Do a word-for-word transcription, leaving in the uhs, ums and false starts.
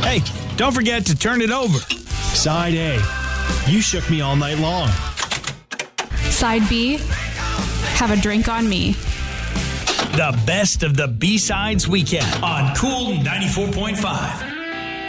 Hey, don't forget to turn it over. Side A, you shook me all night long. Side B, have a drink on me. The best of the B-Sides weekend on Cool ninety-four point five.